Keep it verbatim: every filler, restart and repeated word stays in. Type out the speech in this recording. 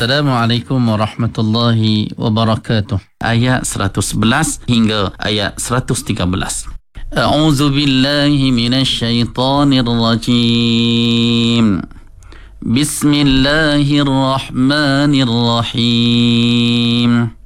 Assalamualaikum warahmatullahi wabarakatuh. Ayat seratus sebelas hingga ayat seratus tiga belas. A'udzu billahi minasy syaithanir rajim. Bismillahirrahmanirrahim.